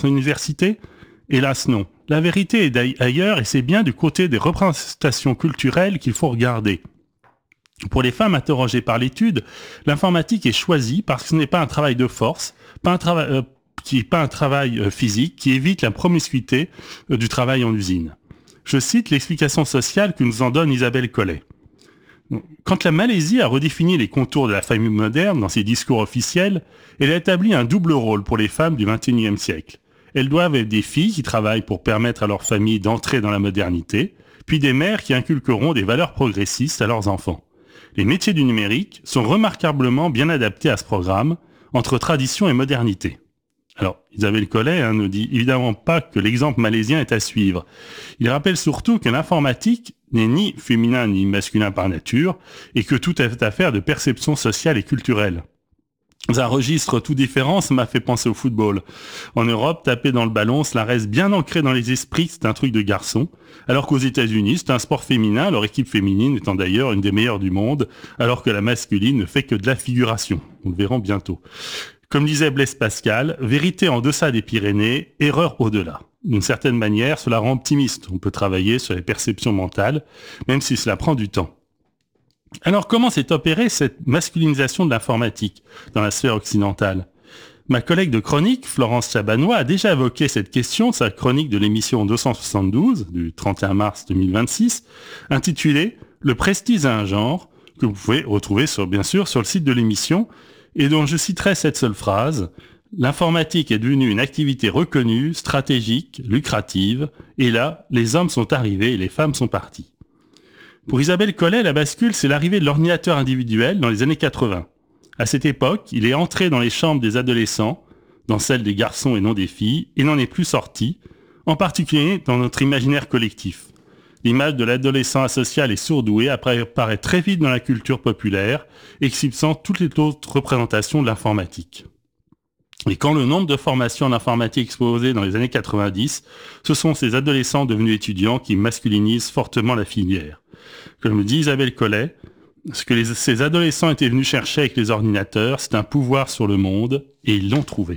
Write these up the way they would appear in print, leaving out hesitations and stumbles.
université ? Hélas non. La vérité est ailleurs et c'est bien du côté des représentations culturelles qu'il faut regarder. Pour les femmes interrogées par l'étude, l'informatique est choisie parce que ce n'est pas un travail de force, pas un travail physique qui évite la promiscuité du travail en usine. Je cite l'explication sociale que nous en donne Isabelle Collet. Quand la Malaisie a redéfini les contours de la famille moderne dans ses discours officiels, elle a établi un double rôle pour les femmes du XXIe siècle. Elles doivent être des filles qui travaillent pour permettre à leur famille d'entrer dans la modernité, puis des mères qui inculqueront des valeurs progressistes à leurs enfants. Les métiers du numérique sont remarquablement bien adaptés à ce programme, entre tradition et modernité. Alors, Isabelle Collet ne dit évidemment pas que l'exemple malaisien est à suivre. Il rappelle surtout que l'informatique n'est ni féminin ni masculin par nature, et que tout est affaire de perception sociale et culturelle. Dans un registre tout différent, ça m'a fait penser au football. En Europe, taper dans le ballon, cela reste bien ancré dans les esprits, c'est un truc de garçon. Alors qu'aux États-Unis, c'est un sport féminin, leur équipe féminine étant d'ailleurs une des meilleures du monde, alors que la masculine ne fait que de la figuration. Nous le verrons bientôt. Comme disait Blaise Pascal, vérité en deçà des Pyrénées, erreur au-delà. D'une certaine manière, cela rend optimiste. On peut travailler sur les perceptions mentales, même si cela prend du temps. Alors, comment s'est opérée cette masculinisation de l'informatique dans la sphère occidentale ? Ma collègue de chronique, Florence Chabanois, a déjà évoqué cette question dans sa chronique de l'émission 272 du 31 mars 2026, intitulée « Le prestige à un genre », que vous pouvez retrouver bien sûr sur le site de l'émission, et dont je citerai cette seule phrase « L'informatique est devenue une activité reconnue, stratégique, lucrative, et là, les hommes sont arrivés et les femmes sont parties. » Pour Isabelle Collet, la bascule, c'est l'arrivée de l'ordinateur individuel dans les années 80. À cette époque, il est entré dans les chambres des adolescents, dans celles des garçons et non des filles, et n'en est plus sorti, en particulier dans notre imaginaire collectif. L'image de l'adolescent asocial et sourdoué apparaît très vite dans la culture populaire, éclipsant toutes les autres représentations de l'informatique. Et quand le nombre de formations en informatique explosait dans les années 90, ce sont ces adolescents devenus étudiants qui masculinisent fortement la filière. Comme le dit Isabelle Collet, ce que ces adolescents étaient venus chercher avec les ordinateurs, c'est un pouvoir sur le monde, et ils l'ont trouvé.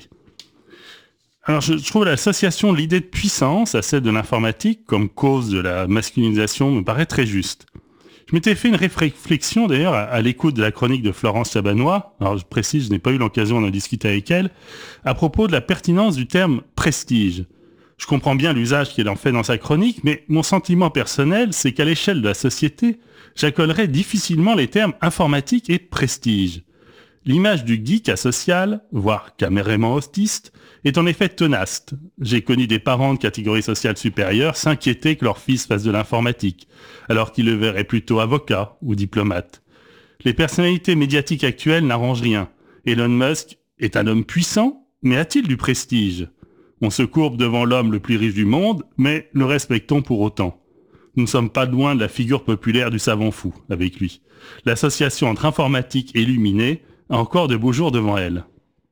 Alors je trouve l'association de l'idée de puissance à celle de l'informatique comme cause de la masculinisation me paraît très juste. Je m'étais fait une réflexion d'ailleurs à l'écoute de la chronique de Florence Chabanois, alors je précise, je n'ai pas eu l'occasion d'en discuter avec elle, à propos de la pertinence du terme prestige. Je comprends bien l'usage qu'elle en fait dans sa chronique, mais mon sentiment personnel, c'est qu'à l'échelle de la société, j'accolerais difficilement les termes informatique et prestige. L'image du geek asocial, voire carrément autiste, est en effet tenace. J'ai connu des parents de catégorie sociale supérieure s'inquiéter que leur fils fasse de l'informatique, alors qu'ils le verraient plutôt avocat ou diplomate. Les personnalités médiatiques actuelles n'arrangent rien. Elon Musk est un homme puissant, mais a-t-il du prestige ? On se courbe devant l'homme le plus riche du monde, mais le respectons pour autant. Nous ne sommes pas loin de la figure populaire du savant fou, avec lui. L'association entre informatique et illuminé a encore de beaux jours devant elle.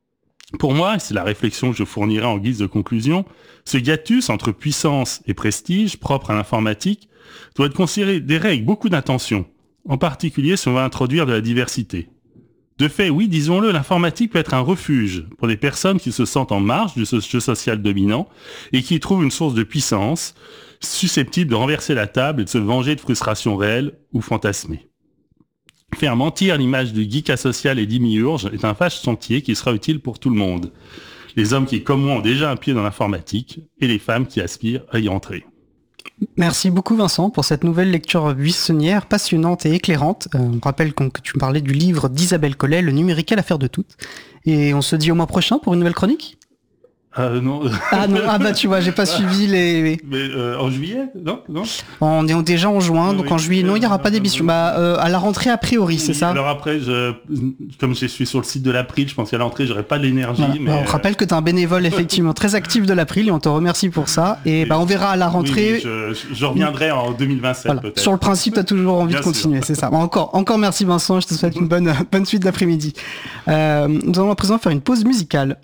Pour moi, et c'est la réflexion que je fournirai en guise de conclusion, ce hiatus entre puissance et prestige propre à l'informatique doit être considéré avec beaucoup d'attention, en particulier si on va introduire de la diversité. De fait, oui, disons-le, l'informatique peut être un refuge pour des personnes qui se sentent en marge du jeu social dominant et qui y trouvent une source de puissance susceptible de renverser la table et de se venger de frustrations réelles ou fantasmées. Faire mentir l'image du geek asocial et d'imiurge est un vaste chantier qui sera utile pour tout le monde. Les hommes qui, comme moi, ont déjà un pied dans l'informatique et les femmes qui aspirent à y entrer. Merci beaucoup Vincent pour cette nouvelle lecture buissonnière, passionnante et éclairante. On rappelle que tu me parlais du livre d'Isabelle Collet, Le numérique est l'affaire de toutes. Et on se dit au mois prochain pour une nouvelle chronique ? Non. Ah non, tu vois, j'ai pas suivi les... Mais en juillet ? Non. On est déjà en juin, donc oui, en juillet, non, il n'y aura pas d'émission. À la rentrée a priori, c'est ça ? Alors après, comme je suis sur le site de l'April, je pense qu'à l'entrée, j'aurai pas l'énergie. Voilà. Mais on rappelle que tu es un bénévole effectivement très actif de l'April et on te remercie pour ça. Et on verra à la rentrée. Oui, je reviendrai en 2027 voilà. Peut-être. Sur le principe, tu as toujours envie de continuer, c'est ça. Encore merci Vincent, je te souhaite une bonne suite d'après-midi. Nous allons à présent faire une pause musicale.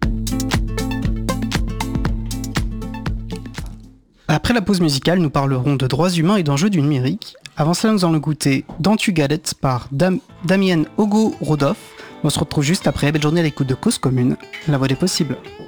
Après la pause musicale, nous parlerons de droits humains et d'enjeux du numérique. Avant cela, nous allons écouter Don't You Get It par Damien Ogo-Rodoff. On se retrouve juste après. Belle journée à l'écoute de Cause Commune, la voix des possibles.